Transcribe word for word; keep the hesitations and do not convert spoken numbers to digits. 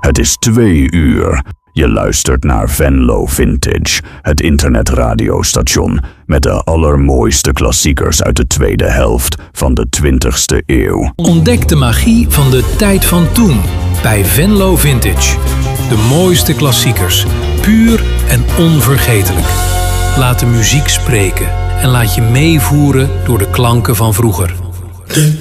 Het is twee uur. Je luistert naar Venlo Vintage, het internetradiostation met de allermooiste klassiekers uit de tweede helft van de twintigste eeuw. Ontdek de magie van de tijd van toen bij Venlo Vintage. De mooiste klassiekers, puur en onvergetelijk. Laat de muziek spreken en laat je meevoeren door de klanken van vroeger.